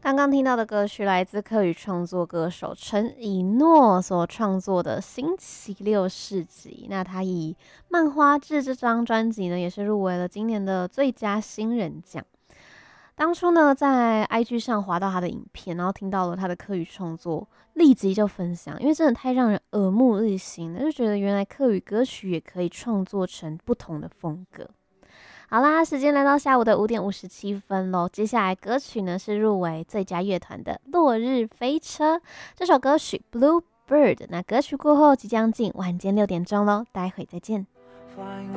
刚刚听到的歌曲来自客语创作歌手陈以诺所创作的《星期六市集》。那他以《漫花志》这张专辑呢，也是入围了今年的最佳新人奖。当初呢，在 IG 上滑到他的影片，然后听到了他的客语创作，立即就分享，因为真的太让人耳目一新了，就觉得原来客语歌曲也可以创作成不同的风格。好啦，时间来到下午的5:57咯。接下来歌曲呢是入围最佳乐团的《落日飞车》这首歌曲《Bluebird》。那歌曲过后即将进晚间6点钟咯，待会再见。Flying